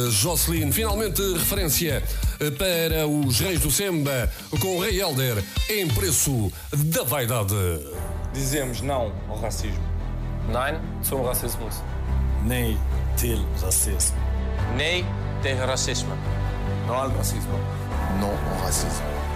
Jocelyn. Finalmente referência para os Reis do Semba com o Rei Helder em Preço da Vaidade. Dizemos não ao racismo. Nein zum Rassismus. Nee til racisme. Nee tegen racisme. Não ao racismo. Não ao racismo.